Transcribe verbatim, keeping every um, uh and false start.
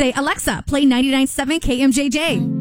say, Alexa, play ninety-nine point seven K M J J.